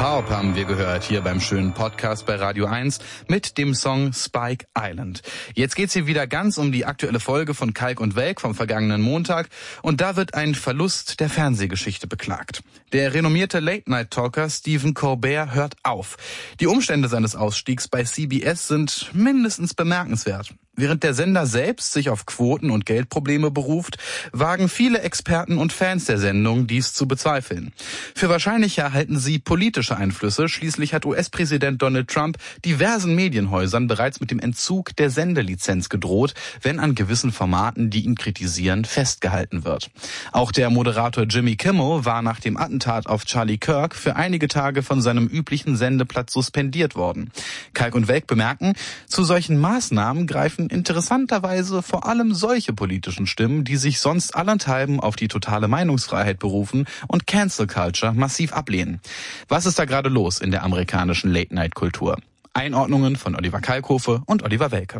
Paup haben wir gehört hier beim schönen Podcast bei Radio 1 mit dem Song Spike Island. Jetzt geht's hier wieder ganz um die aktuelle Folge von Kalk und Welk vom vergangenen Montag und da wird ein Verlust der Fernsehgeschichte beklagt. Der renommierte Late-Night-Talker Stephen Colbert hört auf. Die Umstände seines Ausstiegs bei CBS sind mindestens bemerkenswert. Während der Sender selbst sich auf Quoten- und Geldprobleme beruft, wagen viele Experten und Fans der Sendung, dies zu bezweifeln. Für wahrscheinlicher halten sie politische Einflüsse. Schließlich hat US-Präsident Donald Trump diversen Medienhäusern bereits mit dem Entzug der Sendelizenz gedroht, wenn an gewissen Formaten, die ihn kritisieren, festgehalten wird. Auch der Moderator Jimmy Kimmel war nach dem Attentat auf Charlie Kirk für einige Tage von seinem üblichen Sendeplatz suspendiert worden. Kalk und Welk bemerken, zu solchen Maßnahmen greifen interessanterweise vor allem solche politischen Stimmen, die sich sonst allenthalben auf die totale Meinungsfreiheit berufen und Cancel Culture massiv ablehnen. Was ist da gerade los in der amerikanischen Late-Night-Kultur? Einordnungen von Oliver Kalkofe und Oliver Welke.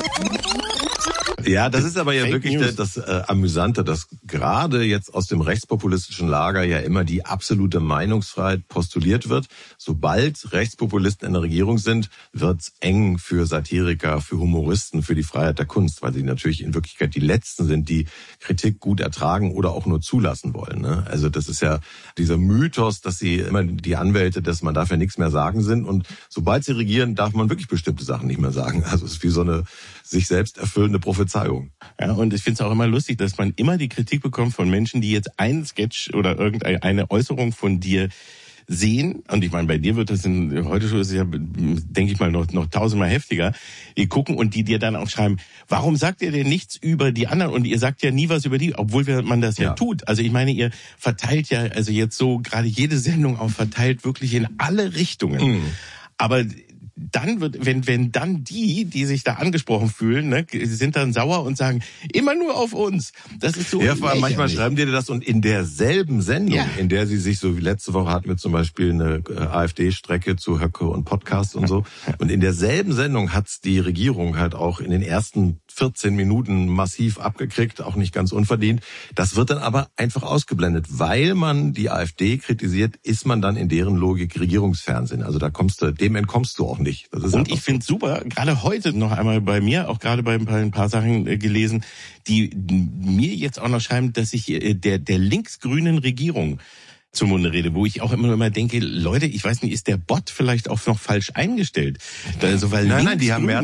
Ja, das ist aber ja wirklich das Amüsante, dass gerade jetzt aus dem rechtspopulistischen Lager ja immer die absolute Meinungsfreiheit postuliert wird. Sobald Rechtspopulisten in der Regierung sind, wird's eng für Satiriker, für Humoristen, für die Freiheit der Kunst, weil sie natürlich in Wirklichkeit die Letzten sind, die Kritik gut ertragen oder auch nur zulassen wollen. Ne? Also das ist ja dieser Mythos, dass sie immer die Anwälte, dass man darf ja nichts mehr sagen sind. Und sobald sie regieren, darf man wirklich bestimmte Sachen nicht mehr sagen. Also es ist wie so eine sich selbst erfüllende Prophezeiung. Ja, und ich finde es auch immer lustig, dass man immer die Kritik bekommt von Menschen, die jetzt einen Sketch oder irgendeine Äußerung von dir sehen, und ich meine, bei dir wird das heute schon, ist ja, denke ich mal, noch 1000-mal heftiger, die gucken und die dir dann auch schreiben, warum sagt ihr denn nichts über die anderen? Und ihr sagt ja nie was über die, obwohl man das ja tut. Also ich meine, ihr verteilt ja, also jetzt so gerade jede Sendung auch verteilt wirklich in alle Richtungen. Aber dann wenn dann die sich da angesprochen fühlen, ne, sind dann sauer und sagen, immer nur auf uns. Das ist so. Ja, vor allem manchmal schreiben die das und in derselben Sendung, in der sie sich so wie letzte Woche hatten wir zum Beispiel eine AfD-Strecke zu Höcke und Podcast und so. Und in derselben Sendung hat's die Regierung halt auch in den ersten 14 Minuten massiv abgekriegt, auch nicht ganz unverdient. Das wird dann aber einfach ausgeblendet. Weil man die AfD kritisiert, ist man dann in deren Logik Regierungsfernsehen. Also dem entkommst du auch nicht. Das ist und ich finde super, gerade heute noch einmal bei mir, auch gerade bei ein paar Sachen gelesen, die mir jetzt auch noch schreiben, dass ich der linksgrünen Regierung zum Munde rede, wo ich auch immer denke, Leute, ich weiß nicht, ist der Bot vielleicht auch noch falsch eingestellt? Also, weil nein, die haben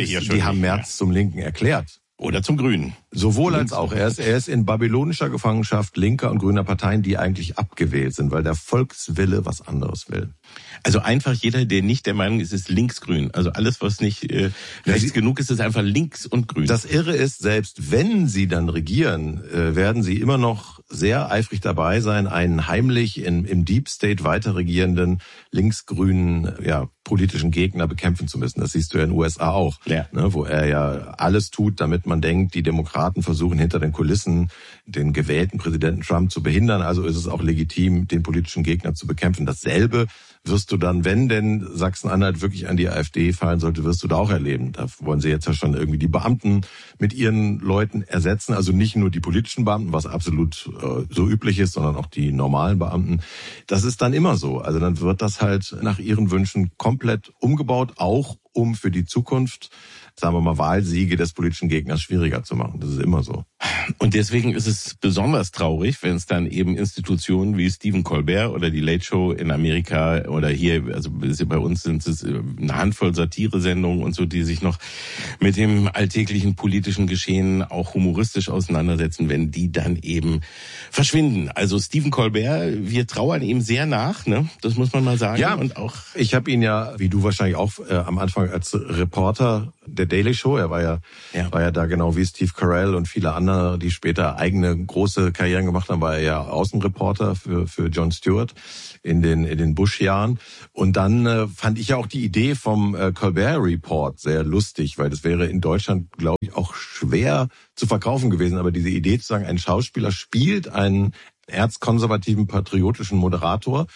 Merz zum Linken erklärt. Oder zum Grünen. Sowohl als auch. Er ist in babylonischer Gefangenschaft linker und grüner Parteien, die eigentlich abgewählt sind, weil der Volkswille was anderes will. Also einfach jeder, der nicht der Meinung ist, ist linksgrün. Also alles, was nicht rechts genug ist, ist einfach links und grün. Das Irre ist, selbst wenn sie dann regieren, werden sie immer noch sehr eifrig dabei sein, einen heimlich im Deep State weiter regierenden linksgrünen politischen Gegner bekämpfen zu müssen. Das siehst du ja in den USA auch, ne, wo er ja alles tut, damit man denkt, die Demokraten versuchen hinter den Kulissen den gewählten Präsidenten Trump zu behindern. Also ist es auch legitim, den politischen Gegner zu bekämpfen. Dasselbe wirst du dann, wenn denn Sachsen-Anhalt wirklich an die AfD fallen sollte, wirst du da auch erleben. Da wollen sie jetzt ja schon irgendwie die Beamten mit ihren Leuten ersetzen. Also nicht nur die politischen Beamten, was absolut so üblich ist, sondern auch die normalen Beamten. Das ist dann immer so. Also dann wird das halt nach ihren Wünschen komplett umgebaut, auch um für die Zukunft, sagen wir mal, Wahlsiege des politischen Gegners schwieriger zu machen. Das ist immer so. Und deswegen ist es besonders traurig, wenn es dann eben Institutionen wie Stephen Colbert oder die Late Show in Amerika oder hier, also bei uns sind es eine Handvoll Satire-Sendungen und so, die sich noch mit dem alltäglichen politischen Geschehen auch humoristisch auseinandersetzen, wenn die dann eben verschwinden. Also Stephen Colbert, wir trauern ihm sehr nach, ne? Das muss man mal sagen. Ja, und auch ich habe ihn ja, wie du wahrscheinlich auch am Anfang als Reporter der Daily Show, er war ja da genau wie Steve Carell und viele andere, die später eigene große Karrieren gemacht haben, war er ja Außenreporter für Jon Stewart in den Bush-Jahren. Und dann fand ich ja auch die Idee vom Colbert Report sehr lustig, weil das wäre in Deutschland, glaube ich, auch schwer zu verkaufen gewesen. Aber diese Idee zu sagen, ein Schauspieler spielt einen erzkonservativen, patriotischen Moderator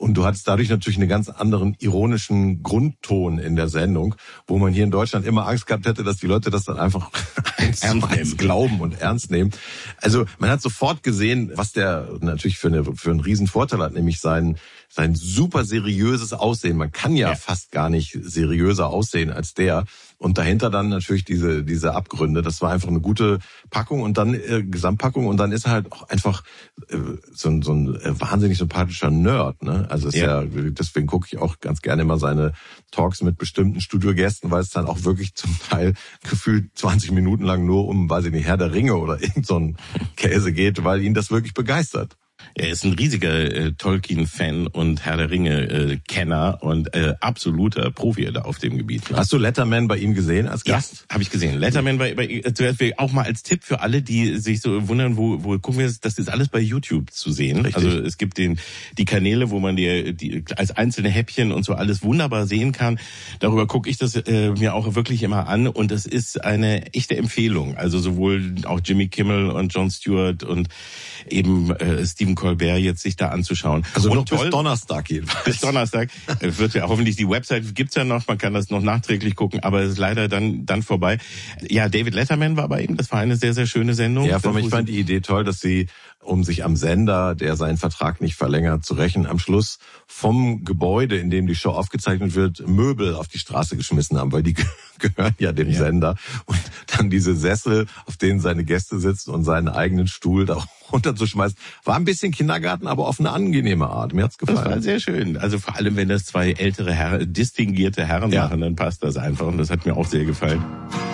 Und du hattest dadurch natürlich einen ganz anderen ironischen Grundton in der Sendung, wo man hier in Deutschland immer Angst gehabt hätte, dass die Leute das dann einfach eins glauben und ernst nehmen. Also man hat sofort gesehen, was der natürlich für einen riesen Vorteil hat, nämlich sein super seriöses Aussehen. Man kann ja fast gar nicht seriöser aussehen als der. Und dahinter dann natürlich diese Abgründe. Das war einfach eine gute Packung und dann Gesamtpackung. Und dann ist er halt auch einfach so ein wahnsinnig sympathischer Nerd. Ne? Also ist ja, deswegen gucke ich auch ganz gerne immer seine Talks mit bestimmten Studiogästen, weil es dann auch wirklich zum Teil gefühlt 20 Minuten lang nur um, weiß ich nicht, Herr der Ringe oder irgend so ein Käse geht, weil ihn das wirklich begeistert. Er ist ein riesiger Tolkien-Fan und Herr der Ringe-Kenner und absoluter Profi da auf dem Gebiet. Ne? Hast du Letterman bei ihm gesehen als Gast? Ja, habe ich gesehen. Letterman war zuerst auch mal als Tipp für alle, die sich so wundern, wo gucken wir das ist alles bei YouTube zu sehen. Richtig. Also es gibt die Kanäle, wo man die als einzelne Häppchen und so alles wunderbar sehen kann. Darüber gucke ich das mir auch wirklich immer an und das ist eine echte Empfehlung. Also sowohl auch Jimmy Kimmel und Jon Stewart und eben Stephen Colbert jetzt sich da anzuschauen. Also und noch bis Donnerstag jedenfalls. Bis Donnerstag wird ja hoffentlich die Website gibt's ja noch, man kann das noch nachträglich gucken, aber es ist leider dann vorbei. Ja, David Letterman war bei ihm, das war eine sehr, sehr schöne Sendung. Ja, ich fand die Idee toll, dass sie, um sich am Sender, der seinen Vertrag nicht verlängert, zu rächen, am Schluss vom Gebäude, in dem die Show aufgezeichnet wird, Möbel auf die Straße geschmissen haben, weil die gehören ja dem Sender. Und dann diese Sessel, auf denen seine Gäste sitzen und seinen eigenen Stuhl da runterzuschmeißen. War ein bisschen Kindergarten, aber auf eine angenehme Art. Mir hat's gefallen. Das war sehr schön. Also vor allem, wenn das zwei ältere distinguierte Herren machen, dann passt das einfach. Und das hat mir auch sehr gefallen.